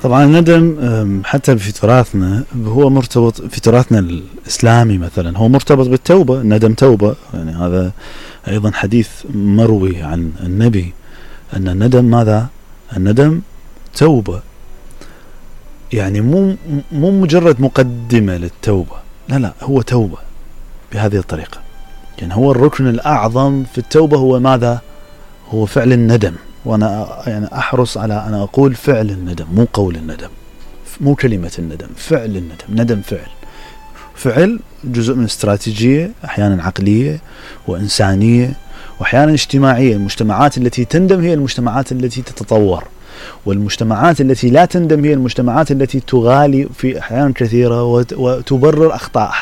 طبعا الندم حتى في تراثنا هو مرتبط في تراثنا الإسلامي مثلا، هو مرتبط بالتوبة. الندم توبة، يعني هذا أيضا حديث مروي عن النبي أن الندم ماذا؟ الندم توبة، يعني مو مجرد مقدمة للتوبة، لا هو توبة بهذه الطريقة. يعني هو الركن الأعظم في التوبة هو ماذا؟ هو فعل الندم. وأنا يعني أحرص على أن أقول فعل الندم، مو قول الندم، مو كلمة الندم، فعل الندم. ندم فعل جزء من استراتيجية أحيانا عقلية وإنسانية وأحيانا اجتماعية. المجتمعات التي تندم هي المجتمعات التي تتطور، والمجتمعات التي لا تندم هي المجتمعات التي تغالي في أحيان كثيرة وتبرر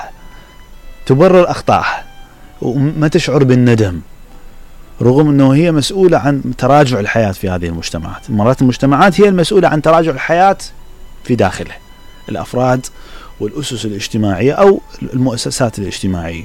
أخطائها وما تشعر بالندم، رغم أنه هي مسؤولة عن تراجع الحياة في هذه المجتمعات. مرات المجتمعات هي المسؤولة عن تراجع الحياة في داخله، الأفراد والأسس الاجتماعية أو المؤسسات الاجتماعية.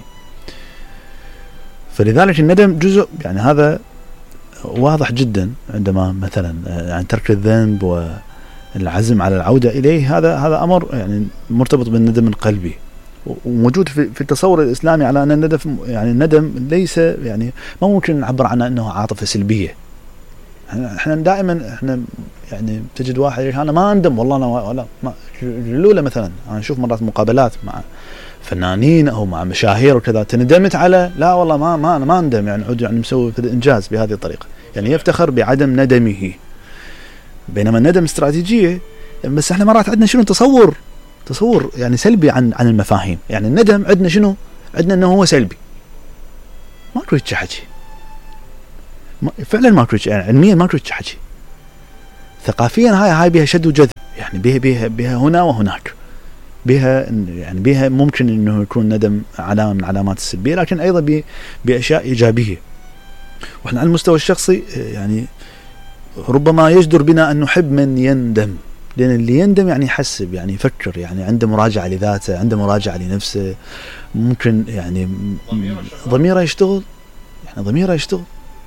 فلذلك الندم جزء، يعني هذا واضح جدا عندما مثلا يعني ترك الذنب والعزم على العودة إليه، هذا أمر يعني مرتبط بالندم القلبي، وموجود في التصور الإسلامي على أن الندم، يعني الندم ليس، يعني ما ممكن نعبر عنه أنه عاطفة سلبية. احنا دائما يعني تجد واحد انا ما اندم والله، انا ولا الاولى مثلا انا اشوف مرات مقابلات مع فنانين او مع مشاهير وكذا، تندمت على لا والله ما انا ما اندم، يعني مسوي في الانجاز بهذه الطريقه، يعني يفتخر بعدم ندمه. بينما الندم استراتيجية، بس احنا مرات عندنا شنو تصور يعني سلبي عن المفاهيم. يعني الندم عندنا شنو؟ عندنا انه هو سلبي، ماكو حكي فعلا، ماكو يعني علميا ماكو حكي. ثقافيا هاي بها شد وجذب، يعني بها هنا وهناك، بها ممكن انه يكون ندم علامة من علامات السلبية، لكن ايضا باشياء ايجابية. واحنا على المستوى الشخصي يعني ربما يجدر بنا ان نحب من يندم، لان اللي يندم يعني يحسب، يعني يفكر، يعني عنده مراجعة لذاته، عنده مراجعة لنفسه، ممكن يعني ضميره يشتغل، يعني ضميره يشتغل.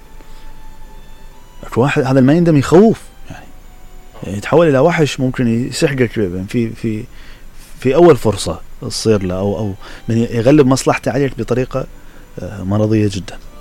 واحد هذا ما يندم يخوف، يعني يتحول الى وحش، ممكن يسحقك في اول فرصة تصير له، او من يغلب مصلحته عليك بطريقة مرضية جدا.